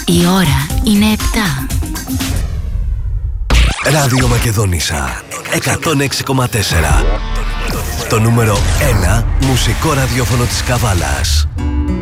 Η ώρα είναι 7. Ράδιο Μακεδόνισσα 106,4. Το νούμερο 1 μουσικό ραδιόφωνο της Καβάλας.